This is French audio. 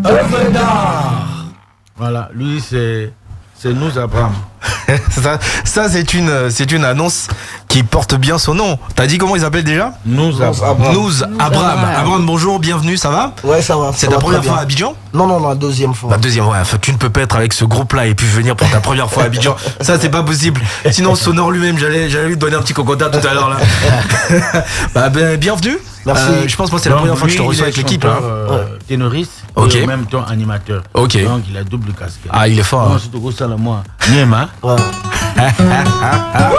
œuvre d'art. Voilà, lui c'est nous Abraham. ça c'est une annonce qui porte bien son nom. T'as dit comment ils appellent déjà? Nous Abraham. Nous Abraham. Abraham, bonjour, bienvenue, ça va? Ouais, ça va. C'est ta première fois à Abidjan? Non, la deuxième fois. La deuxième, ouais. Tu ne peux pas être avec ce groupe-là et puis venir pour ta première fois à Abidjan. Ça, c'est pas possible. Sinon, Sonore lui-même, j'allais lui donner un petit cocotin tout à l'heure là. Bienvenue. Merci. Je pense que c'est la première fois que je te reçois avec l'équipe. Ténoriste Ok. et en même temps animateur. Ok. Donc il a double casquette. Ah, il est fort. Moi, c'est tout ça, moi. Niema. Ouais.